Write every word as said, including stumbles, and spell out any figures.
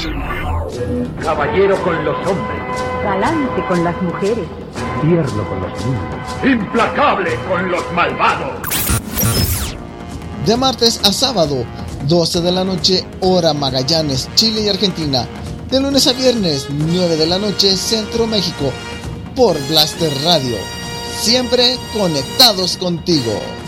Caballero con los hombres. Galante con las mujeres. Tierno con los niños. Implacable con los malvados. De martes a sábado, doce de la noche, hora Magallanes, Chile y Argentina. De lunes a viernes, nueve de la noche, Centro México. Por Blaster Radio. Siempre conectados contigo.